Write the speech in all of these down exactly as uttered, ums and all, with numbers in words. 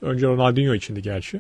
Önce Ronaldinho içindi gerçi.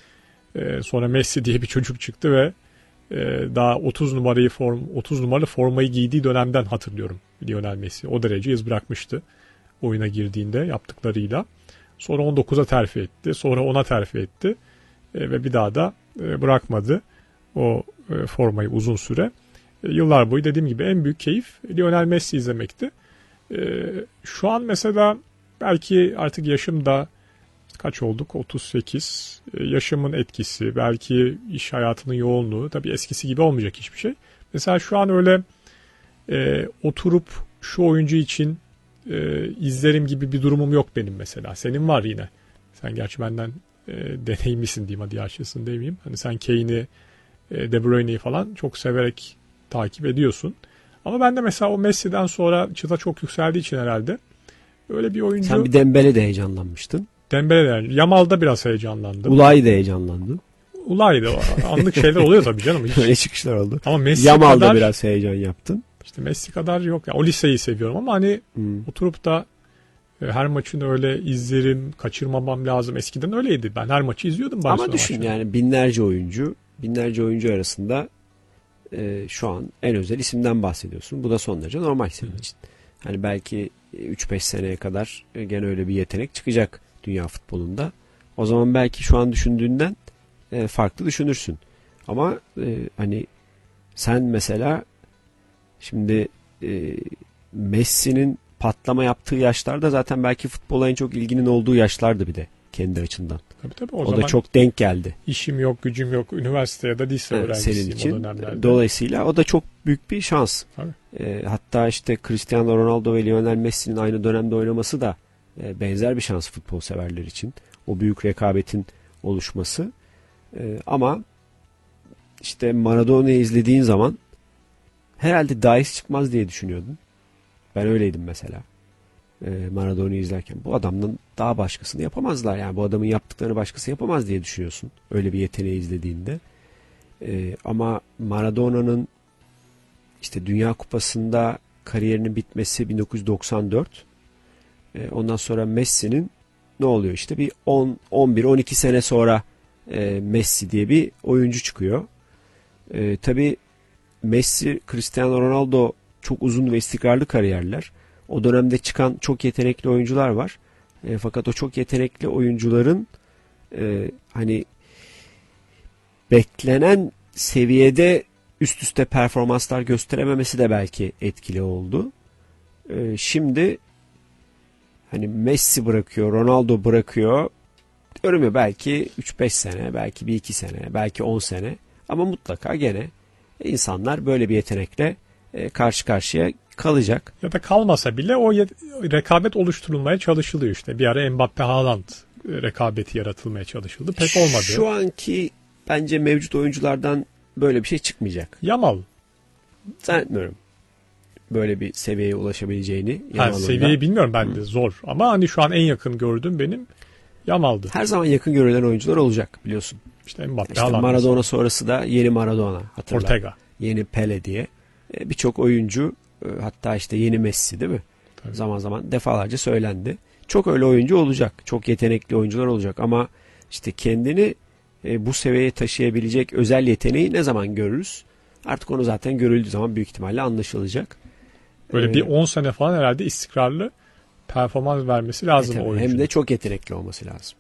E, sonra Messi diye bir çocuk çıktı ve e, daha otuz numarayı form otuz numaralı formayı giydiği dönemden hatırlıyorum Lionel Messi. O derece iz bırakmıştı oyuna girdiğinde yaptıklarıyla. Sonra on dokuza terfi etti. Sonra ona terfi etti. E, ve bir daha da e, bırakmadı o e, formayı uzun süre. E, yıllar boyu dediğim gibi en büyük keyif Lionel Messi izlemekti. E, şu an mesela belki artık yaşım da kaç olduk? otuz sekiz. E, yaşımın etkisi, belki iş hayatının yoğunluğu. Tabii eskisi gibi olmayacak hiçbir şey. Mesela şu an öyle e, oturup şu oyuncu için e, izlerim gibi bir durumum yok benim mesela. Senin var yine. Sen gerçi benden e, deneyimlisin diyeyim, hadi yaşlısın demeyeyim. Hani sen Kane'i, e, De Bruyne'yi falan çok severek takip ediyorsun. Ama ben de mesela o Messi'den sonra çıta çok yükseldiği için herhalde öyle bir oyuncu. Sen bir Dembele de heyecanlanmıştın. Dembele de, Yamal'da biraz heyecanlandım. Ulay da heyecanlandı. Ulay da anlık şeyler oluyor tabii canım. Hiç. Öyle çıkışlar oldu. Ama Messi Yamal'da kadar biraz heyecan yaptın. İşte Messi kadar yok. Yani o liseyi seviyorum ama hani hmm. oturup da her maçını öyle izlerim, kaçırmamam lazım. Eskiden öyleydi. Ben her maçı izliyordum. Ama düşün maçları. Yani binlerce oyuncu, binlerce oyuncu arasında e, şu an en özel isimden bahsediyorsun. Bu da son derece normal senin için. Hani belki üç beş seneye kadar gene öyle bir yetenek çıkacak dünya futbolunda. O zaman belki şu an düşündüğünden e, farklı düşünürsün. Ama e, hani sen mesela şimdi e, Messi'nin patlama yaptığı yaşlarda zaten belki futbola en çok ilginin olduğu yaşlardı bir de kendi açından. Tabii tabii, o, o zaman da çok denk geldi. İşim yok, gücüm yok, üniversite ya da lise evet, öğrencisiyim senin için. O dönemlerde. Dolayısıyla o da çok büyük bir şans. E, hatta işte Cristiano Ronaldo ve Lionel Messi'nin aynı dönemde oynaması da e, benzer bir şans futbol severler için. O büyük rekabetin oluşması. E, ama işte Maradona'yı izlediğin zaman herhalde daha iyisi çıkmaz diye düşünüyordum. Ben öyleydim mesela. E, Maradona'yı izlerken. Bu adamdan daha başkasını yapamazlar. Yani bu adamın yaptıklarını başkası yapamaz diye düşünüyorsun. Öyle bir yeteneği izlediğinde. E, ama Maradona'nın işte Dünya Kupası'nda kariyerinin bitmesi bin dokuz yüz doksan dört. E, ondan sonra Messi'nin ne oluyor? İşte bir on, on bir, on iki sene sonra e, Messi diye bir oyuncu çıkıyor. E, tabii Messi, Cristiano Ronaldo çok uzun ve istikrarlı kariyerler. O dönemde çıkan çok yetenekli oyuncular var. E, fakat o çok yetenekli oyuncuların e, hani beklenen seviyede üst üste performanslar gösterememesi de belki etkili oldu. E, şimdi hani Messi bırakıyor, Ronaldo bırakıyor. Diyorum ya, belki üç beş sene, belki bir iki sene, belki on sene. Ama mutlaka gene insanlar böyle bir yetenekle e, karşı karşıya kalacak. Ya da kalmasa bile o rekabet oluşturulmaya çalışılıyor işte. Bir ara Mbappe Haaland rekabeti yaratılmaya çalışıldı. Pek olmadı. Şu anki bence mevcut oyunculardan böyle bir şey çıkmayacak. Yamal. Zannetmiyorum böyle bir seviyeye ulaşabileceğini. Ha, seviyeyi bilmiyorum ben de, Hı. zor. Ama hani şu an en yakın gördüğüm benim Yamal'dı. Her zaman yakın görülen oyuncular olacak biliyorsun. İşte Mbappe, işte Maradona mesela. Sonrası da yeni Maradona, hatırla. Ortega. Yeni Pele diye. Birçok oyuncu, hatta işte yeni Messi değil mi? Tabii. Zaman zaman defalarca söylendi. Çok öyle oyuncu olacak. Çok yetenekli oyuncular olacak ama işte kendini bu seviyeye taşıyabilecek özel yeteneği ne zaman görürüz? Artık onu zaten görüldüğü zaman büyük ihtimalle anlaşılacak. Böyle ee, bir on sene falan herhalde istikrarlı performans vermesi lazım e, o oyuncunun. Hem de çok yetenekli olması lazım.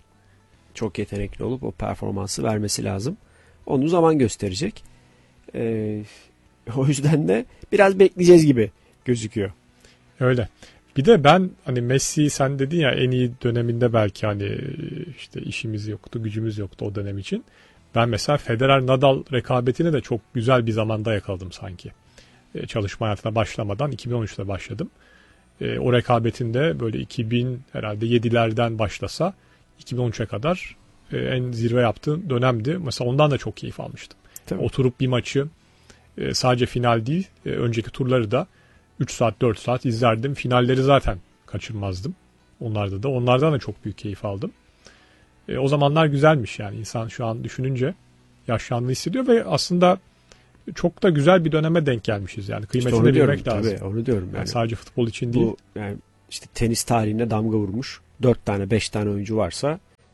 Çok yetenekli olup o performansı vermesi lazım. Onu zaman gösterecek. Ee, o yüzden de biraz bekleyeceğiz gibi gözüküyor. Öyle. Bir de ben hani Messi, sen dedin ya en iyi döneminde belki hani işte işimiz yoktu, gücümüz yoktu o dönem için. Ben mesela Federer-Nadal rekabetini de çok güzel bir zamanda yakaladım sanki. Ee, çalışma hayatına başlamadan iki bin on üçte başladım. Ee, o rekabetinde böyle iki bin herhalde yedilerden başlasa iki bin on üçe kadar e, en zirve yaptığım dönemdi. Mesela ondan da çok keyif almıştım. Tabii. Oturup bir maçı e, sadece final değil, e, önceki turları da üç saat dört saat izlerdim. Finalleri zaten kaçırmazdım. Onlarda da. Onlardan da çok büyük keyif aldım. E, o zamanlar güzelmiş yani. İnsan şu an düşününce yaşlandığı hissediyor ve aslında çok da güzel bir döneme denk gelmişiz yani. Kıymetini işte bilmek diyorum, lazım. Tabii, onu diyorum yani. Yani sadece futbol için değil. Bu yani işte tenis tarihine damga vurmuş dört tane beş tane oyuncu varsa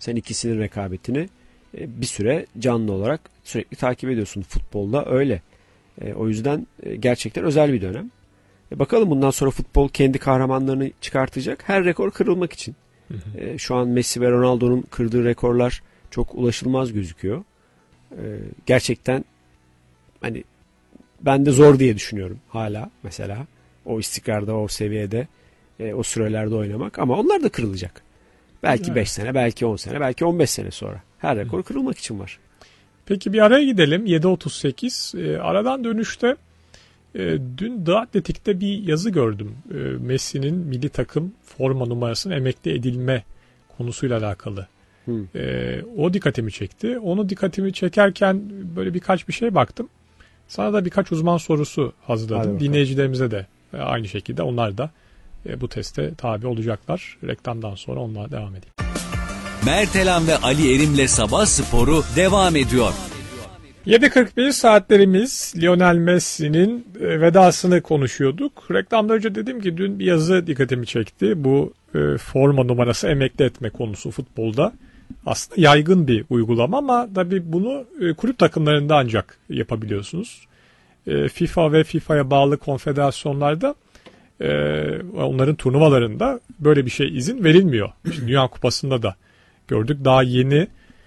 Sen ikisinin rekabetini e, bir süre canlı olarak sürekli takip ediyorsun. Futbolda öyle. E, o yüzden e, gerçekten özel bir dönem. E, bakalım bundan sonra futbol kendi kahramanlarını çıkartacak. Her rekor kırılmak için. Hı hı. E, şu an Messi ve Ronaldo'nun kırdığı rekorlar çok ulaşılmaz gözüküyor. E, gerçekten hani ben de zor diye düşünüyorum hala mesela. O istikrarda, o seviyede, e, o sürelerde oynamak. Ama onlar da kırılacak. Belki beş evet. sene, belki on sene, belki on beş sene sonra. Her rekor Hı. kırılmak için var. Peki bir araya gidelim. yedi otuz sekiz. E, aradan dönüşte e, dün The Athletic'te bir yazı gördüm. E, Messi'nin milli takım forma numarasının emekli edilme konusuyla alakalı. E, o dikkatimi çekti. Onu dikkatimi çekerken böyle birkaç bir şey baktım. Sana da birkaç uzman sorusu hazırladım. Dinleyicilerimize de e, aynı şekilde onlar da e, bu teste tabi olacaklar. Reklamdan sonra onunla devam edeyim. Mertelan ve Ali Erim'le Sabah Sporu devam ediyor. yedi kırk bir saatlerimiz Lionel Messi'nin vedasını konuşuyorduk. Reklamdan önce dedim ki dün bir yazı dikkatimi çekti. Bu e, forma numarası emekli etme konusu futbolda. Aslında yaygın bir uygulama ama tabii bunu e, kulüp takımlarında ancak yapabiliyorsunuz. E, FIFA ve FIFA'ya bağlı konfederasyonlarda e, onların turnuvalarında böyle bir şey izin verilmiyor. Şimdi Dünya Kupası'nda da gördük. Daha yeni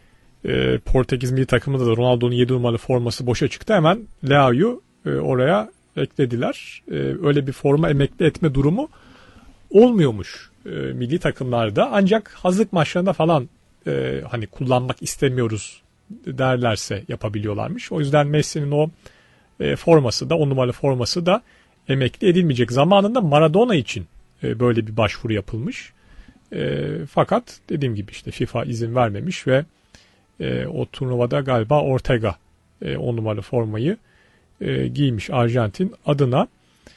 e, Portekiz milli takımında da Ronaldo'nun yedi numaralı forması boşa çıktı. Hemen Leao'yu e, oraya eklediler. E, öyle bir forma emekli etme durumu olmuyormuş e, milli takımlarda. Ancak hazırlık maçlarında falan e, hani kullanmak istemiyoruz derlerse yapabiliyorlarmış. O yüzden Messi'nin o e, forması da on numaralı forması da emekli edilmeyecek. Zamanında Maradona için e, böyle bir başvuru yapılmış. E, fakat dediğim gibi işte FIFA izin vermemiş ve e, o turnuvada galiba Ortega e, on numaralı formayı e, giymiş Arjantin adına.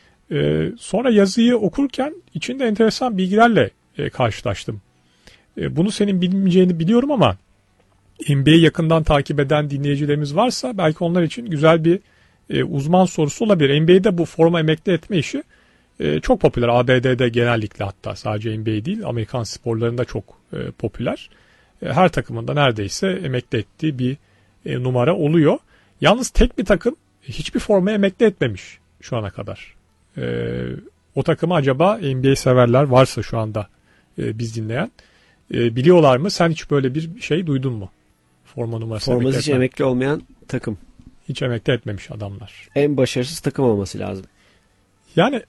E, sonra yazıyı okurken içinde enteresan bilgilerle e, karşılaştım. E, bunu senin bilmeyeceğini biliyorum ama N B A'yi yakından takip eden dinleyicilerimiz varsa belki onlar için güzel bir e, uzman sorusu olabilir. N B A'de bu forma emekli etme işi e, çok popüler. A B D'de genellikle, hatta sadece N B A değil, Amerikan sporlarında çok e, popüler. E, her takımında neredeyse emekli ettiği bir e, numara oluyor. Yalnız tek bir takım hiçbir forma emekli etmemiş şu ana kadar. E, o takımı acaba N B A severler varsa şu anda e, biz dinleyen e, biliyorlar mı? Sen hiç böyle bir şey duydun mu? Forma numarası Forması emekli hiç emekli olmayan takım. Hiç emekli etmemiş adamlar. En başarısız takım olması lazım. Yani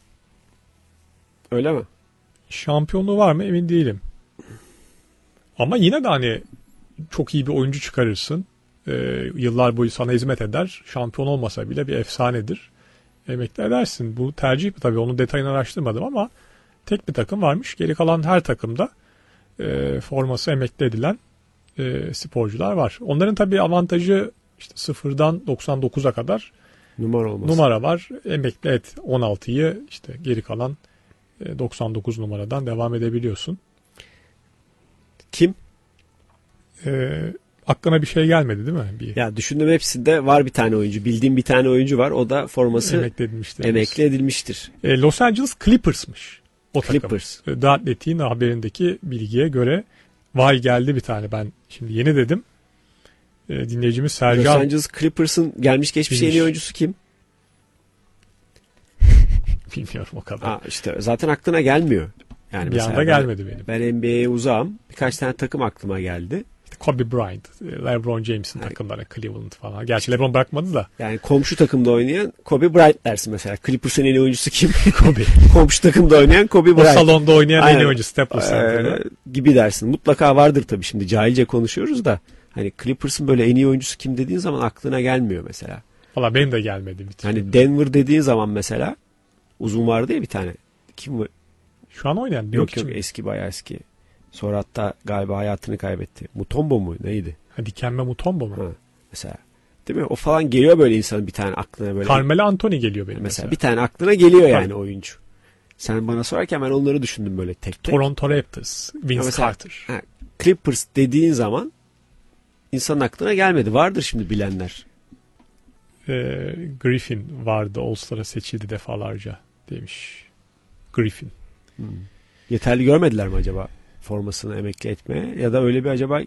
öyle mi? Şampiyonluğu var mı emin değilim. Ama yine de hani çok iyi bir oyuncu çıkarırsın. Ee, yıllar boyu sana hizmet eder. Şampiyon olmasa bile bir efsanedir. Emekli edersin. Bu tercih tabii, onun detayını araştırmadım ama tek bir takım varmış. Geri kalan her takımda e, forması emekli edilen e, sporcular var. Onların tabii avantajı işte sıfırdan doksan dokuza kadar numara olması. Numara var. Emekli et on altıyı, işte geri kalan e, doksan dokuz numaradan devam edebiliyorsun. Kim? E, aklına bir şey gelmedi değil mi? Bir... Ya düşündüm, hepsinde var bir tane oyuncu. Bildiğim bir tane oyuncu var. O da forması emekli edilmiştir. Emekli edilmiştir. E, Los Angeles Clippers'mış o Clippers. takım. The Athletic'in haberindeki bilgiye göre vay geldi bir tane, ben şimdi yeni dedim. E, dinleyicimiz Sercan. Los Angeles Clippers'ın gelmiş geçmiş en iyi oyuncusu kim? Bilmiyorum o kadar. Aa, işte zaten aklına gelmiyor. Yani bir anda gelmedi benim. Ben N B A'ye uzağım. Birkaç tane takım aklıma geldi. İşte Kobe Bryant, LeBron James'in yani, takımları, Cleveland falan. Gerçi LeBron bırakmadı da. Yani komşu takımda oynayan Kobe Bryant dersin mesela. Clippers'ın en iyi oyuncusu kim? Kobe. Komşu takımda oynayan Kobe Bryant. O salonda oynayan Aynen. en iyi oyuncu Staples Center'da. Ee, gibi dersin. Mutlaka vardır tabii, şimdi cahilce konuşuyoruz da. Hani Clippers'ın böyle en iyi oyuncusu kim dediğin zaman aklına gelmiyor mesela. Valla benim de gelmedi. Hani Denver dediğin zaman mesela uzun vardı ya bir tane. Kim var? Şu an oynayan. Yok yok, eski, bayağı eski. Sonra hatta galiba hayatını kaybetti. Mutombo mu neydi? Ha, Dikembe Mutombo mu? Ha, mesela. Değil mi? O falan geliyor böyle insanın bir tane aklına böyle. Carmelo Anthony geliyor benim mesela. mesela. Bir tane aklına geliyor yani oyuncu. Sen bana sorarken ben onları düşündüm böyle tek tek. Toronto Raptors, Vince mesela, Carter. Ha, Clippers dediğin zaman insanın aklına gelmedi. Vardır şimdi bilenler. Ee, Griffin vardı. All-Star'a seçildi defalarca demiş. Griffin. Hmm. Yeterli görmediler mi acaba formasını emekli etmeye? Ya da öyle bir acaba